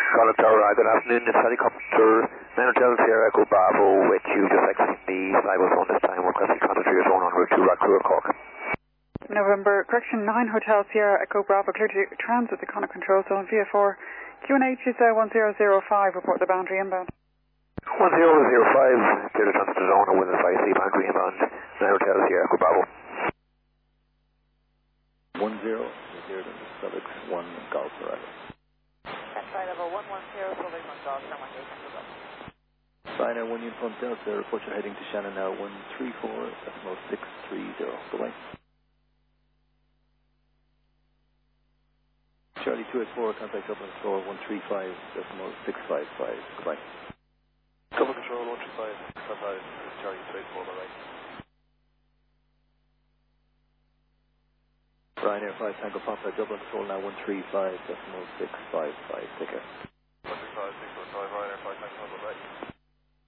Charlotte Tower, good afternoon. It's helicopter 9 Hotel Sierra Echo Bravo with you just exiting the flyable zone this time. Requesting contact your zone on route to Rockcrew, Cork. November, correction 9 Hotel Sierra Echo Bravo, clear to transit the Connacht Control Zone VF4. QNH is 1005, report the boundary inbound. 1005, clear to transit the zone with the 5C boundary inbound. 9 Hotel Sierra Echo Bravo. 10, cleared in Sullix 1 Golf Arrival. That's flight level 110, Sullix 1 Golf, San Juan, Central. Ryanair 1 Uniform Delta, report you're heading to Shannon now 134, decimal 630. Goodbye. Charlie 284, contact Dublin Control 135, decimal 655. Goodbye. Dublin Control 135, 655, Charlie 284, bye-bye. Ryanair 5 Tango Papa, Dublin Control now 135, decimal 655. Take care.